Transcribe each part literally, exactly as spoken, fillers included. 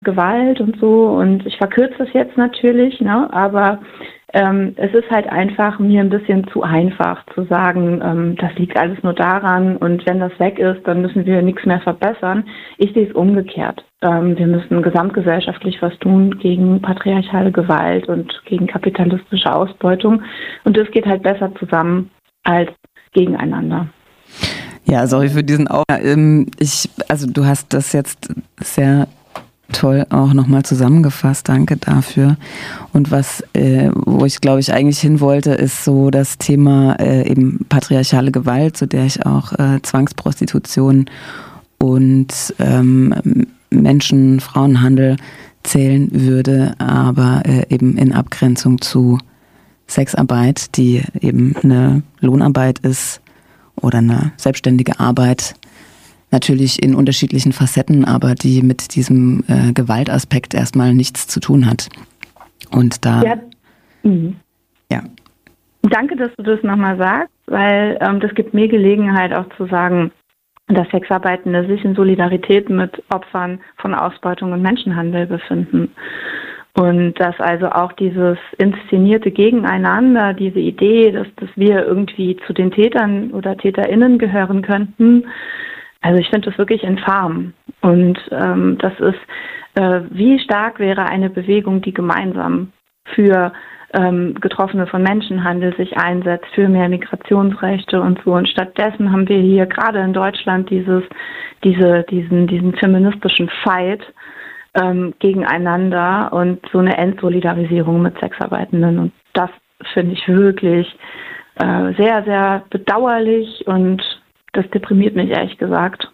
Gewalt und so. Und ich verkürze das jetzt natürlich, ne? Aber ähm, es ist halt einfach mir ein bisschen zu einfach zu sagen, ähm, das liegt alles nur daran und wenn das weg ist, dann müssen wir nichts mehr verbessern. Ich sehe es umgekehrt. Ähm, wir müssen gesamtgesellschaftlich was tun gegen patriarchale Gewalt und gegen kapitalistische Ausbeutung. Und das geht halt besser zusammen als gegeneinander. Ja, sorry für diesen Au. Ich, also du hast das jetzt sehr toll auch nochmal zusammengefasst. Danke dafür. Und was, äh, wo ich glaube ich eigentlich hin wollte, ist so das Thema äh, eben patriarchale Gewalt, zu der ich auch äh, Zwangsprostitution und ähm, Menschen, Frauenhandel zählen würde, aber äh, eben in Abgrenzung zu Sexarbeit, die eben eine Lohnarbeit ist oder eine selbstständige Arbeit. Natürlich in unterschiedlichen Facetten, aber die mit diesem äh, Gewaltaspekt erstmal nichts zu tun hat. Und da... Ja. Mhm. ja. Danke, dass du das nochmal sagst, weil ähm, das gibt mir Gelegenheit auch zu sagen, dass Sexarbeitende sich in Solidarität mit Opfern von Ausbeutung und Menschenhandel befinden. Und dass also auch dieses inszenierte Gegeneinander, diese Idee, dass, dass wir irgendwie zu den Tätern oder TäterInnen gehören könnten, also ich finde das wirklich infam. Und ähm, das ist, äh, wie stark wäre eine Bewegung, die gemeinsam für ähm, Getroffene von Menschenhandel sich einsetzt, für mehr Migrationsrechte und so. Und stattdessen haben wir hier gerade in Deutschland dieses, diese, diesen, diesen feministischen Fight ähm, gegeneinander und so eine Entsolidarisierung mit Sexarbeitenden. Und das finde ich wirklich äh, sehr, sehr bedauerlich und das deprimiert mich ehrlich gesagt.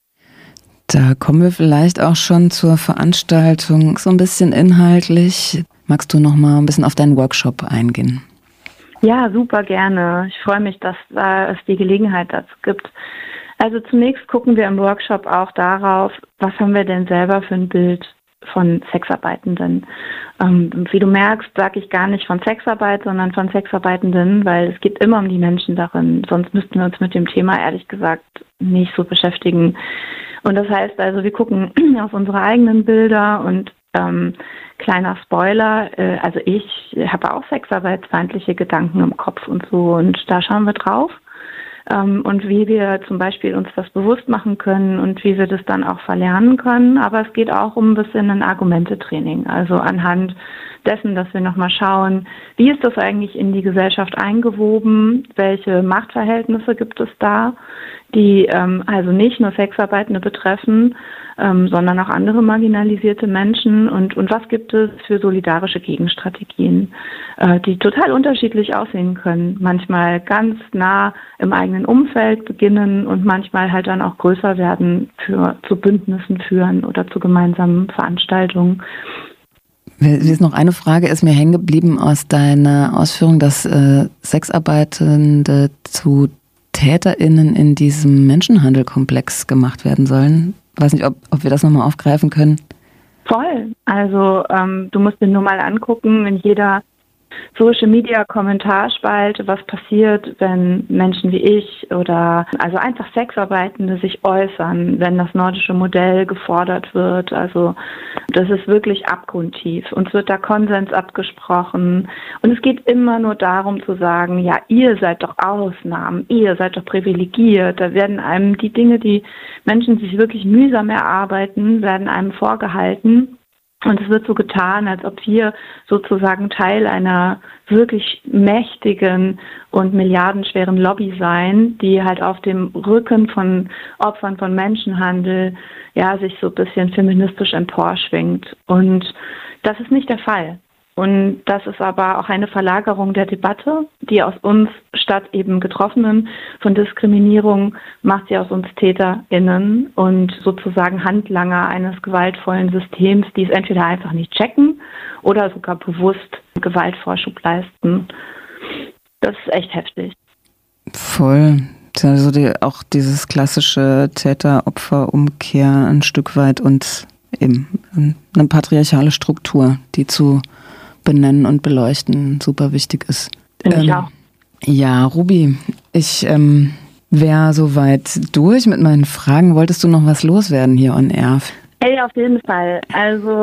Da kommen wir vielleicht auch schon zur Veranstaltung so ein bisschen inhaltlich. Magst du noch mal ein bisschen auf deinen Workshop eingehen? Ja, super gerne. Ich freue mich, dass äh, es die Gelegenheit dazu gibt. Also zunächst gucken wir im Workshop auch darauf, was haben wir denn selber für ein Bild von Sexarbeitenden. Ähm, wie du merkst, sage ich gar nicht von Sexarbeit, sondern von Sexarbeitenden, weil es geht immer um die Menschen darin. Sonst müssten wir uns mit dem Thema ehrlich gesagt nicht so beschäftigen. Und das heißt also, wir gucken auf unsere eigenen Bilder und ähm, kleiner Spoiler, äh, also ich habe auch sexarbeitsfeindliche Gedanken im Kopf und so und da schauen wir drauf. Und wie wir zum Beispiel uns das bewusst machen können und wie wir das dann auch verlernen können. Aber es geht auch um ein bisschen ein Argumentetraining. Also anhand dessen, dass wir nochmal schauen, wie ist das eigentlich in die Gesellschaft eingewoben? Welche Machtverhältnisse gibt es da, die ähm, also nicht nur Sexarbeitende betreffen, ähm, sondern auch andere marginalisierte Menschen? Und, und was gibt es für solidarische Gegenstrategien, äh, die total unterschiedlich aussehen können? Manchmal ganz nah im eigenen Umfeld beginnen und manchmal halt dann auch größer werden, für zu Bündnissen führen oder zu gemeinsamen Veranstaltungen. Mir ist noch eine Frage, ist mir hängen geblieben aus deiner Ausführung, dass äh, Sexarbeitende zu TäterInnen in diesem Menschenhandelkomplex gemacht werden sollen. Ich weiß nicht, ob, ob wir das nochmal aufgreifen können. Voll. Also ähm, du musst dir nur mal angucken, in jeder Social-Media-Kommentarspalte, was passiert, wenn Menschen wie ich oder also einfach Sexarbeitende sich äußern, wenn das nordische Modell gefordert wird. Also das ist wirklich abgrundtief. Uns wird da Konsens abgesprochen und es geht immer nur darum zu sagen, ja, ihr seid doch Ausnahmen, ihr seid doch privilegiert. Da werden einem die Dinge, die Menschen sich wirklich mühsam erarbeiten, werden einem vorgehalten. Und es wird so getan, als ob wir sozusagen Teil einer wirklich mächtigen und milliardenschweren Lobby seien, die halt auf dem Rücken von Opfern von Menschenhandel ja sich so ein bisschen feministisch emporschwingt. Und das ist nicht der Fall. Und das ist aber auch eine Verlagerung der Debatte, die aus uns statt eben Getroffenen von Diskriminierung macht sie aus uns TäterInnen und sozusagen Handlanger eines gewaltvollen Systems, die es entweder einfach nicht checken oder sogar bewusst Gewaltvorschub leisten. Das ist echt heftig. Voll. Also die, auch dieses klassische Täter-Opfer-Umkehr ein Stück weit und eben eine patriarchale Struktur, die zu benennen und beleuchten super wichtig ist. Finde ich auch. Ja, Ruby, ich ähm, wäre soweit durch mit meinen Fragen. Wolltest du noch was loswerden hier on Air? Hey, auf jeden Fall. Also